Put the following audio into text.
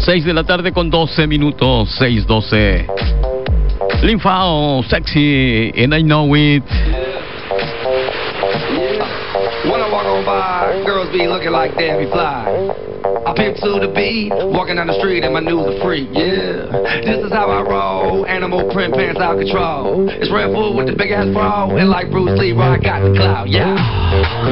6 de la tarde con 12 minutos, 6:12. Linfao, sexy, and I know it. When I walk on by, girls be looking like Debbie Fly. I pimp to the beat, walking down the street and my news are free, yeah. This is how I roll, animal print pants out control. It's Red Bull with the big ass bra, and like Bruce Lee, I got the clout, yeah.